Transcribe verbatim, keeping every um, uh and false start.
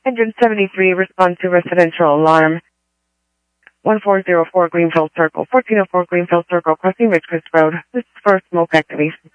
Engine seventy-three, respond to residential alarm. one four zero four Greenfield Circle, fourteen oh four Greenfield Circle, crossing Ridgecrest Road. This is for smoke activation.